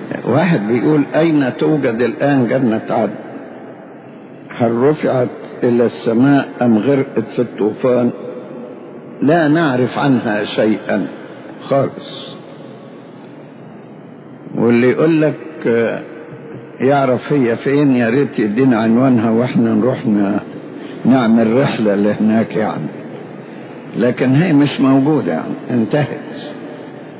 واحد بيقول: أين توجد الآن جنة عدن؟ هل رفعت إلى السماء أم غرقت في الطوفان؟ لا نعرف عنها شيئا خالص. واللي يقول لك يعرف هي فين، يا ريت يدينا عنوانها واحنا نروح نعمل رحلة لهناك يعني، لكن هي مش موجودة يعني، انتهت.